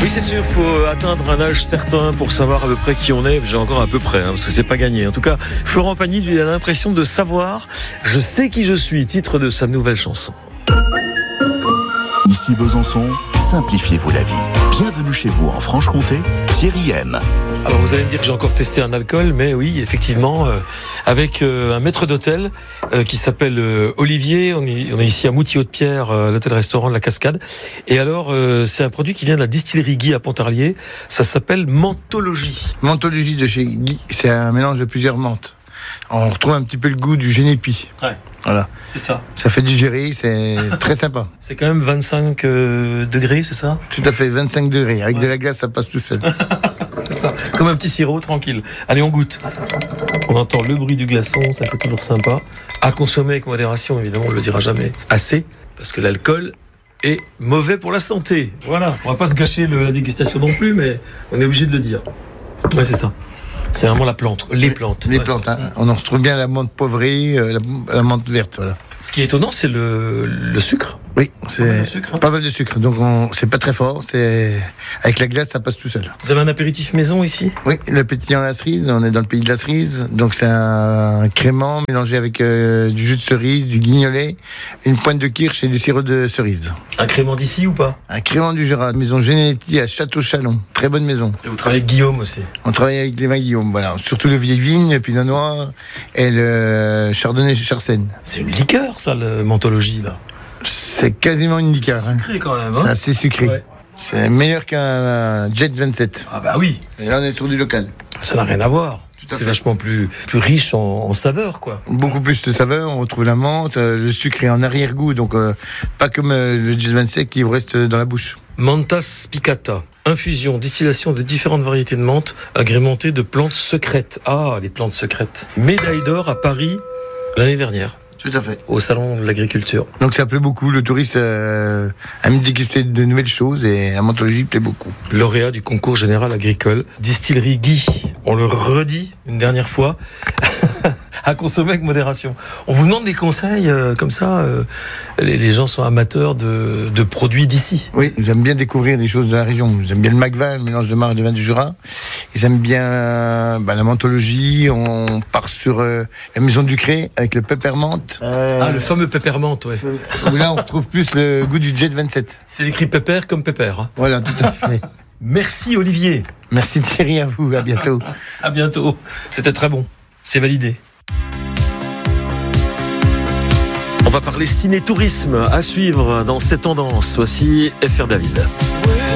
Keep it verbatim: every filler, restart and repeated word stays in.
Oui, c'est sûr, il faut atteindre un âge certain pour savoir à peu près qui on est. J'ai encore à peu près, hein, parce que c'est pas gagné. En tout cas, Florent Pagny, lui, a l'impression de savoir. Je sais qui je suis, titre de sa nouvelle chanson. Ici Besançon, simplifiez-vous la vie. Bienvenue chez vous en Franche-Comté, Thierry M. Alors vous allez me dire que j'ai encore testé un alcool, mais oui, effectivement, euh, avec euh, un maître d'hôtel euh, qui s'appelle euh, Olivier. On est, on est ici à Moutier-Haute-Pierre, euh, l'hôtel-restaurant de la Cascade. Et alors, euh, c'est un produit qui vient de la distillerie Guy à Pontarlier. Ça s'appelle Mentologie. Mentologie de chez Guy, c'est un mélange de plusieurs menthes. On retrouve un petit peu le goût du génépi. Ouais. Voilà. C'est ça. Ça fait digérer, c'est très sympa. C'est quand même vingt-cinq euh, degrés, c'est ça? Tout à fait, vingt-cinq degrés. Avec ouais. de la glace, ça passe tout seul. C'est ça. Comme un petit sirop, tranquille. Allez, on goûte. On entend le bruit du glaçon, ça c'est toujours sympa. À consommer avec modération, évidemment, on ne le dira jamais assez, parce que l'alcool est mauvais pour la santé. Voilà. On va pas se gâcher le, la dégustation non plus, mais on est obligé de le dire. Ouais, c'est ça. C'est vraiment la plante, les plantes. Les ouais. plantes, hein. On en retrouve bien la menthe poivrée, euh, la, la menthe verte, voilà. Ce qui est étonnant, c'est le, le sucre. Oui, c'est pas mal de sucre. Hein. Pas mal de sucre, donc on, c'est pas très fort. C'est avec la glace, ça passe tout seul. Vous avez un apéritif maison ici? Oui, le pétillant à la cerise. On est dans le pays de la cerise, donc c'est un crément mélangé avec euh, du jus de cerise, du guignolet, une pointe de kirsch et du sirop de cerise. Un crément d'ici ou pas? Un crément du Jura, maison Genetti à Château-Chalon, très bonne maison. Et vous travaillez avec Guillaume aussi? On travaille avec les vins Guillaume, voilà, surtout le vieille vigne, le pinot noir et le chardonnay Charsen. C'est une liqueur, ça, le Mentologie là. C'est quasiment une liqueur. C'est sucré quand même. Hein, c'est assez sucré. Ouais. C'est meilleur qu'un Jet vingt-sept. Ah bah oui. Et là, on est sur du local. Ça n'a rien à voir. C'est vachement plus, plus riche en, en saveur, quoi. Beaucoup plus de saveur, on retrouve la menthe, euh, le sucre est en arrière-goût, donc euh, pas comme euh, le Jet vingt-sept qui vous reste dans la bouche. Mentha spicata. Infusion, distillation de différentes variétés de menthe, agrémentée de plantes secrètes. Ah, les plantes secrètes. Médaille d'or à Paris l'année dernière. Tout à fait. Au salon de l'agriculture. Donc ça plaît beaucoup, le touriste euh, aime déguster de nouvelles choses et la mentologie plaît beaucoup. Lauréat du concours général agricole, distillerie Guy, on le redit une dernière fois, à consommer avec modération. On vous demande des conseils euh, comme ça, euh, les, les gens sont amateurs de, de produits d'ici. Oui, j'aime bien découvrir des choses de la région. J'aime bien le Macva, le mélange de marc et de vin du Jura. Ils aiment bien euh, bah, la mentologie, on part sur euh, la maison du Cré avec le peppermint. Euh, ah, le fameux peppermint, ouais. Où là, on retrouve plus le goût du Jet vingt-sept. C'est écrit pépère comme pépère. Hein. Voilà, tout à fait. Merci Olivier. Merci Thierry, à vous, à bientôt. À bientôt. C'était très bon. C'est validé. On va parler ciné-tourisme à suivre dans cette tendance. Voici F R David.